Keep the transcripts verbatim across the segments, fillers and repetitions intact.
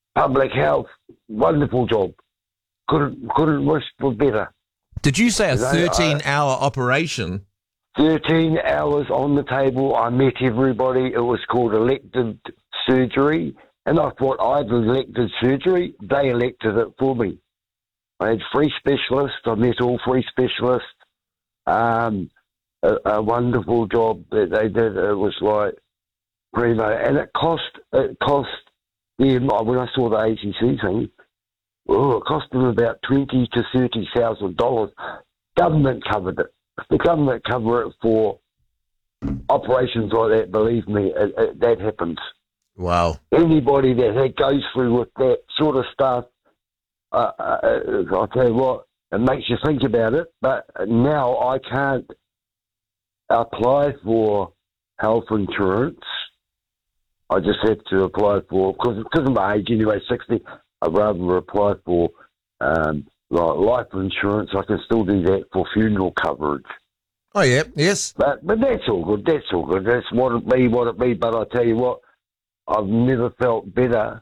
public health, wonderful job. Couldn't couldn't wish for better. Did you say a You know, thirteen-hour operation? thirteen hours on the table. I met everybody. It was called elective surgery. And I thought I'd elected surgery. They elected it for me. I had three specialists. I met all three specialists. Um, a, a wonderful job that they did. It was like primo. And it cost, it cost them, when I saw the A C C thing, oh, it cost them about twenty to thirty thousand dollars. Government covered it. The government cover it for operations like that. Believe me, it, it, that happens. Wow. Anybody that, that goes through with that sort of stuff, uh, uh, I'll tell you what, it makes you think about it. But now I can't apply for health insurance. I just have to apply for, because of my age anyway, sixty, I'd rather apply for um, like life insurance. I can still do that for funeral coverage. Oh, yeah, yes. But but that's all good. That's all good. That's what it be, what it be. But I tell you what, I've never felt better.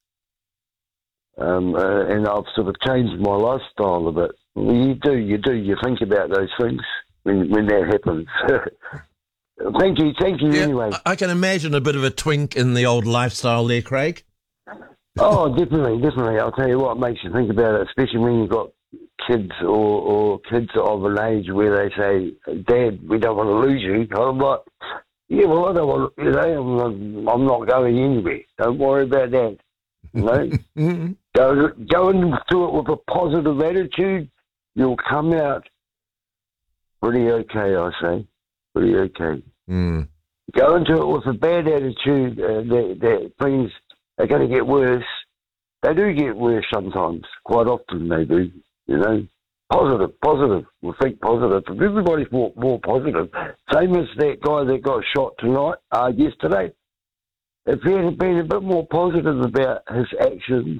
Um, uh, and I've sort of changed my lifestyle a bit. Well, you do, you do. You think about those things when when that happens. Thank you, thank you Yeah, anyway. I can imagine a bit of a twink in the old lifestyle there, Craig. Oh, definitely, definitely. I'll tell you what makes you think about it, especially when you've got kids or, or kids of an age where they say, Dad, we don't want to lose you. I'm like, yeah, well, I don't want to, you know, I'm, I'm not going anywhere. Don't worry about that. You know? go, go into it with a positive attitude, you'll come out pretty okay, I say. Pretty okay. Mm. Go into it with a bad attitude, uh, that, that things are going to get worse. They do get worse sometimes. Quite often they do, you know. Positive, positive. We'll think positive. If everybody's more, more positive, same as that guy that got shot tonight, uh, yesterday. If he had been a bit more positive about his actions,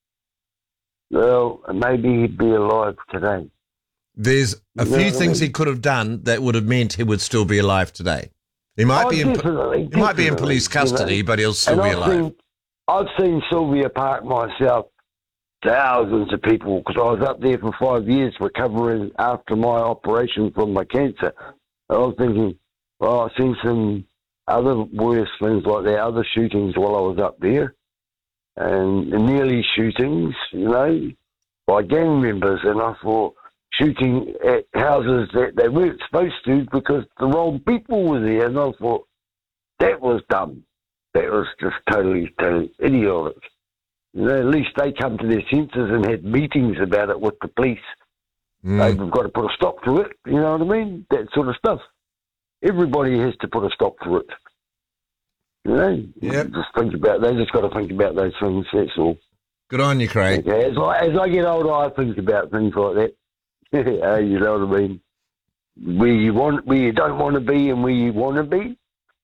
well, maybe he'd be alive today. There's a You know few what I things mean? he could have done that would have meant he would still be alive today. He might Oh, be in definitely, he might be in definitely, police custody, you know. but he'll still And be I've alive. Seen, I've seen Sylvia Park myself, thousands of people, because I was up there for five years recovering after my operation from my cancer. I was thinking, well, I've seen some other worse things like that, other shootings while I was up there, and nearly shootings, you know, by gang members, and I thought, shooting at houses that they weren't supposed to because the wrong people were there, and I thought, that was dumb. That was just totally, totally idiotic. You know, at least they come to their senses and had meetings about it with the police. Mm. They've got to put a stop to it, you know what I mean? That sort of stuff. Everybody has to put a stop to it. You know? Yep. Just think about, they just got to think about those things, that's all. Good on you, Craig. Okay, as I, as I get older, I think about things like that. Uh, you know what I mean? Where you want, where you don't want to be, and where you want to be.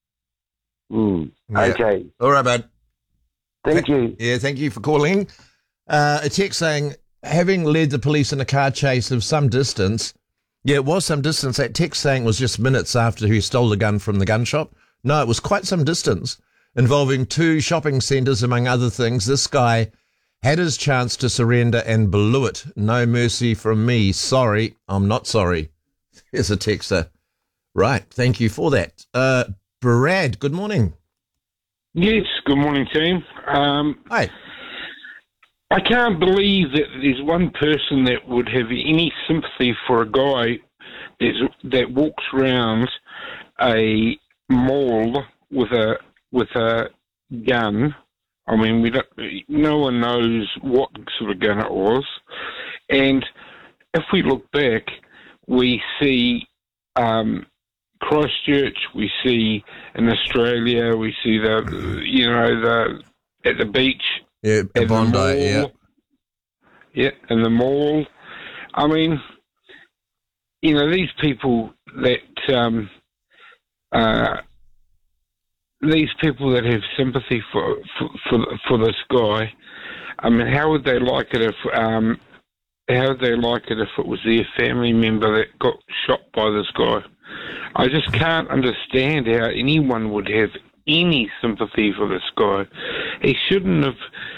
Mm. Yeah. Okay. All right, bud. Thank you. Yeah, thank you for calling. Uh, a text saying, having led the police in a car chase of some distance, yeah, it was some distance. That text saying it was just minutes after he stole the gun from the gun shop. No, it was quite some distance, involving two shopping centres, among other things. This guy had his chance to surrender and blew it. No mercy from me. Sorry, I'm not sorry. Here's a texter. Right, thank you for that. Uh, Brad, good morning. Yes, good morning, team. Um, Hi. I can't believe that there's one person that would have any sympathy for a guy that's, that walks around a mall with a with a gun. I mean, we don't, no one knows what sort of gun it was. And if we look back, we see um, Christchurch, we see in Australia, we see the, you know, the at the beach. Yeah, at Bondi, the mall, yeah. Yeah, in the mall. I mean, you know, these people that, um, uh, these people that have sympathy for, for for for this guy, I mean, how would they like it if um, how would they like it if it was their family member that got shot by this guy? I just can't understand how anyone would have any sympathy for this guy. He shouldn't have